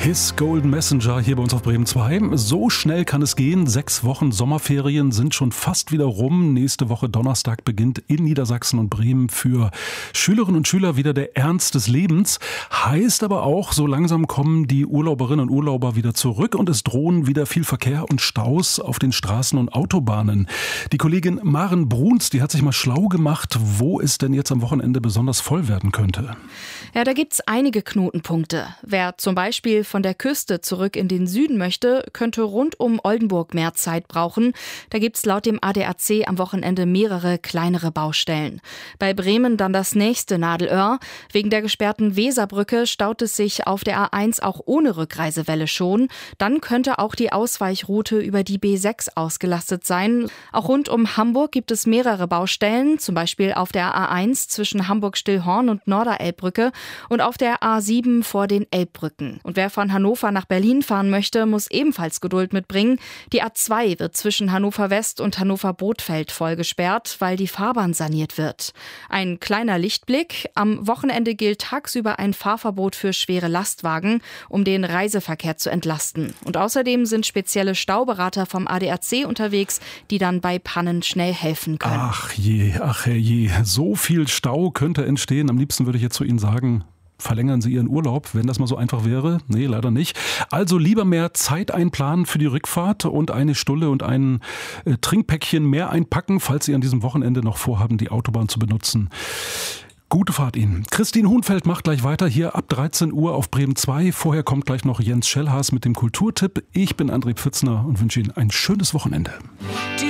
His Golden Messenger hier bei uns auf Bremen 2. So schnell kann es gehen. 6 Wochen Sommerferien sind schon fast wieder rum. Nächste Woche Donnerstag beginnt in Niedersachsen und Bremen für Schülerinnen und Schüler wieder der Ernst des Lebens. Heißt aber auch, so langsam kommen die Urlauberinnen und Urlauber wieder zurück und es drohen wieder viel Verkehr und Staus auf den Straßen und Autobahnen. Die Kollegin Maren Bruns, die hat sich mal schlau gemacht, wo es denn jetzt am Wochenende besonders voll werden könnte. Ja, da gibt's einige Knotenpunkte. Wer zum Beispiel von der Küste zurück in den Süden möchte, könnte rund um Oldenburg mehr Zeit brauchen. Da gibt's laut dem ADAC am Wochenende mehrere kleinere Baustellen. Bei Bremen dann das nächste Nadelöhr. Wegen der gesperrten Weserbrücke staut es sich auf der A1 auch ohne Rückreisewelle schon. Dann könnte auch die Ausweichroute über die B6 ausgelastet sein. Auch rund um Hamburg gibt es mehrere Baustellen, zum Beispiel auf der A1 zwischen Hamburg-Stillhorn und Norderelbbrücke und auf der A7 vor den Elbbrücken. Und wer von Hannover nach Berlin fahren möchte, muss ebenfalls Geduld mitbringen. Die A2 wird zwischen Hannover West und Hannover Bothfeld voll gesperrt, weil die Fahrbahn saniert wird. Ein kleiner Lichtblick: Am Wochenende gilt tagsüber ein Fahrverbot für schwere Lastwagen, um den Reiseverkehr zu entlasten. Und außerdem sind spezielle Stauberater vom ADAC unterwegs, die dann bei Pannen schnell helfen können. Ach je, so viel Stau könnte entstehen. Am liebsten würde ich jetzt zu Ihnen sagen, verlängern Sie Ihren Urlaub, wenn das mal so einfach wäre. Nee, leider nicht. Also lieber mehr Zeit einplanen für die Rückfahrt und eine Stulle und ein Trinkpäckchen mehr einpacken, falls Sie an diesem Wochenende noch vorhaben, die Autobahn zu benutzen. Gute Fahrt Ihnen. Christine Huhnfeld macht gleich weiter hier ab 13 Uhr auf Bremen 2. Vorher kommt gleich noch Jens Schellhaas mit dem Kulturtipp. Ich bin André Pfitzner und wünsche Ihnen ein schönes Wochenende.